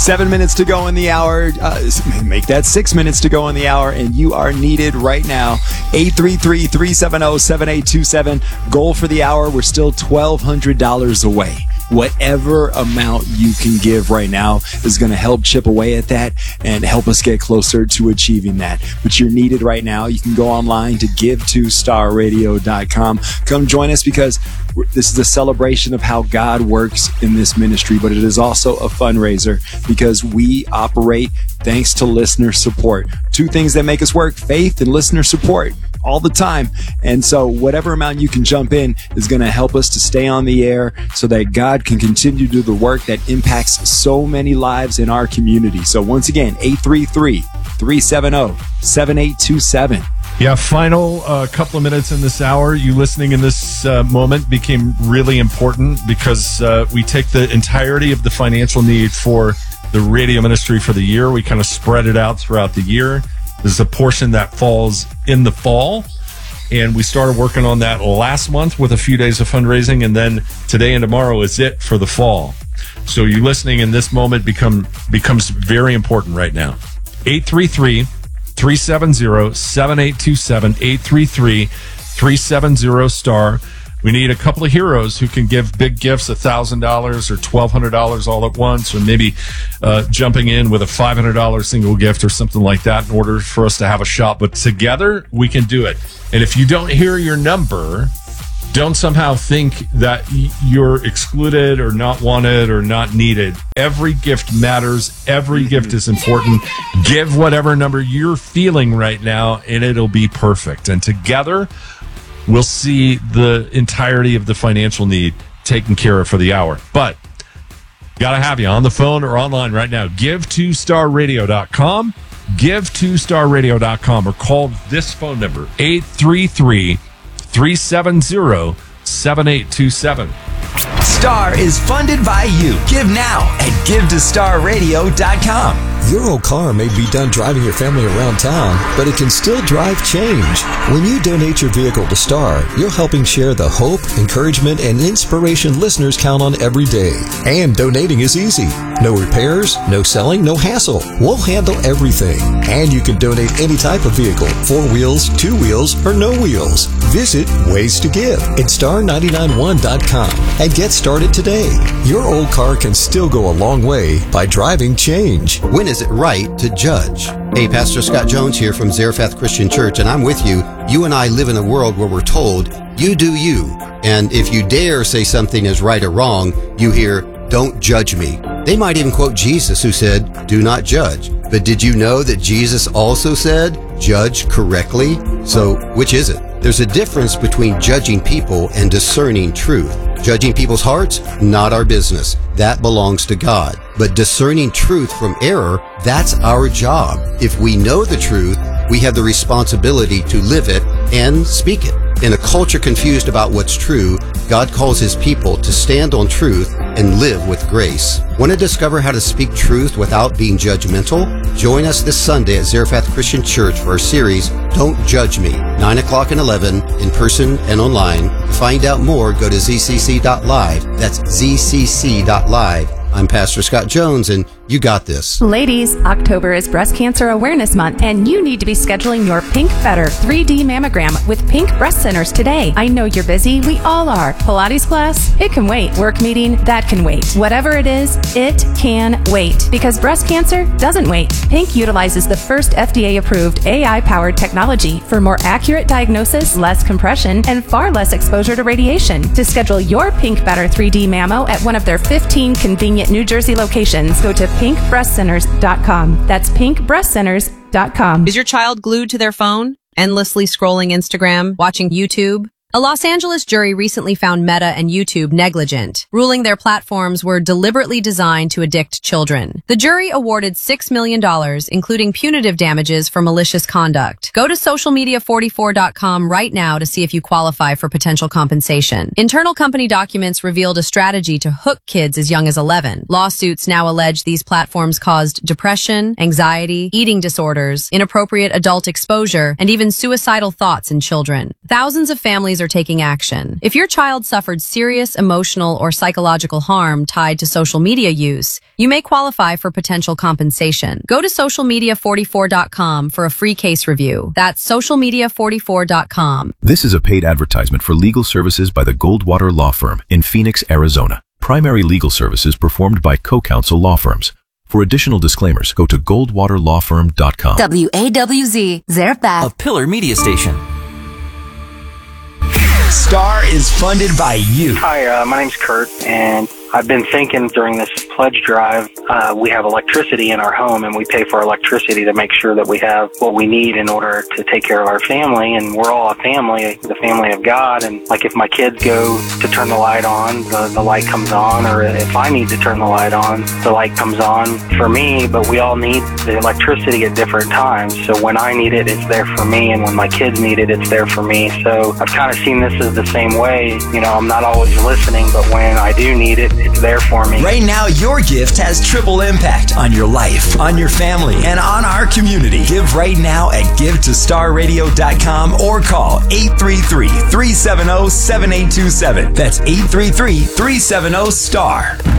7 minutes to go in the hour. Make that 6 minutes to go in the hour, and you are needed right now. 833-370-7827. Goal for the hour. We're still $1,200 away. Whatever amount you can give right now is going to help chip away at that and help us get closer to achieving that. But you're needed right now. You can go online to give2starradio.com. Come join us, because this is a celebration of how God works in this ministry, but it is also a fundraiser because we operate thanks to listener support. Two things that make us work: faith and listener support, all the time. And so whatever amount you can jump in is going to help us to stay on the air so that God can continue to do the work that impacts so many lives in our community. So once again, 833-370-7827. Yeah, final couple of minutes in this hour. You listening in this moment became really important because we take the entirety of the financial need for the radio ministry for the year. We kind of spread it out throughout the year. There's a portion that falls in the fall, and we started working on that last month with a few days of fundraising, and then today and tomorrow is it for the fall. So you listening in this moment becomes very important right now. 833-370-7827, 833-370-STAR. We need a couple of heroes who can give big gifts, $1,000 or $1,200 all at once, or maybe jumping in with a $500 single gift or something like that in order for us to have a shot. But together, we can do it. And if you don't hear your number, don't somehow think that you're excluded or not wanted or not needed. Every gift matters. Every gift is important. Give whatever number you're feeling right now, and it'll be perfect. And together, we'll see the entirety of the financial need taken care of for the hour. But got to have you on the phone or online right now. Give2starradio.com. Give2starradio.com, or call this phone number, 833-370-7827. Star is funded by you. Give now at give2starradio.com. Your old car may be done driving your family around town, but it can still drive change. When you donate your vehicle to Star, you're helping share the hope, encouragement, and inspiration listeners count on every day. And donating is easy. No repairs, no selling, no hassle. We'll handle everything. And you can donate any type of vehicle, 4 wheels, 2 wheels, or no wheels. Visit Ways to Give at star991.com and get started today. Your old car can still go a long way by driving change. When is it right to judge? Hey, Pastor Scott Jones here from Zarephath Christian Church, and I'm with you. You and I live in a world where we're told, you do you. And if you dare say something is right or wrong, you hear, don't judge me. They might even quote Jesus, who said, do not judge. But did you know that Jesus also said, judge correctly? So which is it? There's a difference between judging people and discerning truth. Judging people's hearts, not our business. That belongs to God. But discerning truth from error, that's our job. If we know the truth, we have the responsibility to live it and speak it. In a culture confused about what's true, God calls His people to stand on truth and live with grace. Want to discover how to speak truth without being judgmental? Join us this Sunday at Zarephath Christian Church for our series, Don't Judge Me, 9 o'clock and 11, in person and online. To find out more, go to zcc.live. That's zcc.live. I'm Pastor Scott Jones, and you got this. Ladies, October is Breast Cancer Awareness Month, and you need to be scheduling your Pink Better 3D mammogram with Pink Breast Centers today. I know you're busy. We all are. Pilates class? It can wait. Work meeting? That can wait. Whatever it is, it can wait. Because breast cancer doesn't wait. Pink utilizes the first FDA-approved AI-powered technology for more accurate diagnosis, less compression, and far less exposure to radiation. To schedule your Pink Better 3D mammo at one of their 15 convenient New Jersey locations, go to pinkbreastcenters.com. That's pinkbreastcenters.com. Is your child glued to their phone, endlessly scrolling Instagram, watching YouTube? A Los Angeles jury recently found Meta and YouTube negligent, ruling their platforms were deliberately designed to addict children. The jury awarded $6 million, including punitive damages for malicious conduct. Go to socialmedia44.com right now to see if you qualify for potential compensation. Internal company documents revealed a strategy to hook kids as young as 11. Lawsuits now allege these platforms caused depression, anxiety, eating disorders, inappropriate adult exposure, and even suicidal thoughts in children. Thousands of families are taking action. If your child suffered serious emotional or psychological harm tied to social media use, you may qualify for potential compensation. Go to socialmedia44.com for a free case review. That's socialmedia44.com. This is a paid advertisement for legal services by the Goldwater Law Firm in Phoenix, Arizona. Primary legal services performed by co-counsel law firms. For additional disclaimers, go to goldwaterlawfirm.com. WAWZ, Zarephath, A Pillar Media Station. Star is funded by you. Hi, my name's Kurt, and I've been thinking during this pledge drive, we have electricity in our home, and we pay for electricity to make sure that we have what we need in order to take care of our family, and we're all a family, the family of God, and like if my kids go to turn the light on, the light comes on, or if I need to turn the light on, the light comes on for me, but we all need the electricity at different times, so when I need it, it's there for me, and when my kids need it, it's there for me, so I've kind of seen this as the same way. You know, I'm not always listening, but when I do need it, it's there for me. Right now, your gift has triple impact on your life, on your family, and on our community. Give right now at givetostarradio.com or call 833-370-7827. That's 833-370-STAR.